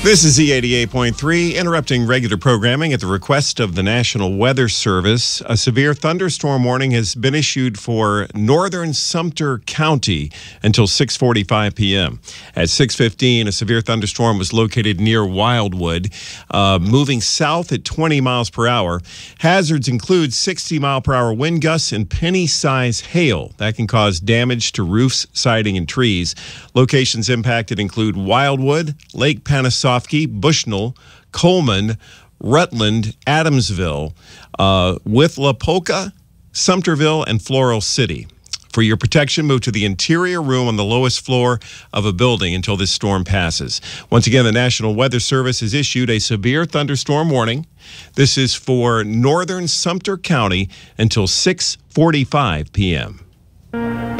This is Z88.3, interrupting regular programming at the request of the National Weather Service. A severe thunderstorm warning has been issued for northern Sumter County until 6:45 p.m. At 6:15, a severe thunderstorm was located near Wildwood, moving south at 20 miles per hour. Hazards include 60-mile-per-hour wind gusts and penny-size hail. That can cause damage to roofs, siding, and trees. Locations impacted include Wildwood, Lake Panasoffkee, Bushnell, Coleman, Rutland, Adamsville, Withlacoochee, Sumterville, and Floral City. For your protection, move to the interior room on the lowest floor of a building until this storm passes. Once again, the National Weather Service has issued a severe thunderstorm warning. This is for northern Sumter County until 6:45 p.m.